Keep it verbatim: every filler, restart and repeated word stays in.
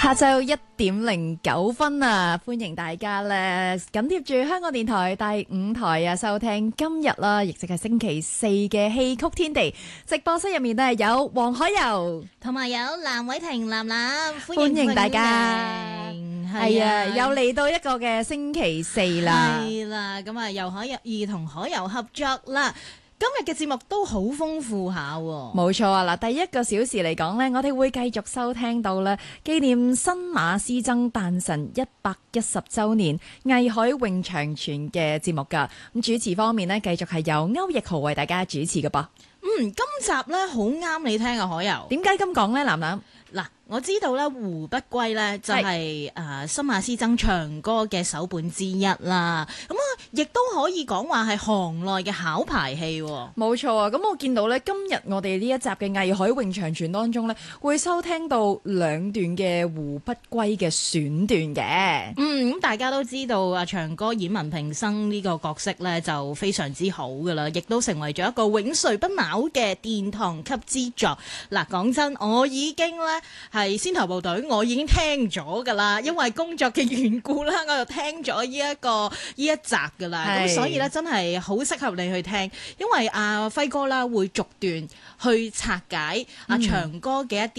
下晝一點零九分啊，歡迎大家咧緊貼住香港電台第五台啊，收聽今日啦，亦即係星期四嘅戲曲天地直播室入面咧有黃海柔同埋有藍偉婷、藍藍， 歡迎大家。係啊，又嚟到一個嘅星期四啦， 係啦，咁啊，由海兒同海柔合作啦。今日嘅節目都好豐富下喎， 冇錯啊！嗱，第一個小時嚟講呢，我哋會繼續收聽到咧紀念新馬師曾誕辰一百一十週年藝海詠長傳嘅節目㗎。咁主持方面呢，繼續係由歐奕豪為大家主持嘅噃。 嗯，今集咧好啱你聽啊，海柔。 點解咁講呢？藍藍嗱，我知道咧《胡不歸》咧就係、是、誒新馬師曾長歌嘅首本之一啦。咁啊，亦都可以講話係行內嘅考牌戲。 冇錯啊！咁我見到咧，今日我哋呢一集嘅藝海詠長傳當中咧，會收聽到兩段嘅《胡不歸》嘅選段嘅。 嗯，咁大家都知道啊，長歌演文平生呢個角色咧就非常之好噶啦，亦都成為咗一個永垂不朽嘅殿堂級之作。嗱，講真，我已經咧係先頭部隊，我已經聽咗噶啦，因為工作嘅緣故啦，我就聽咗呢一個呢一集噶啦，咁所以咧真係好適合你去聽，因為阿輝哥啦會逐段去拆解阿長歌嘅一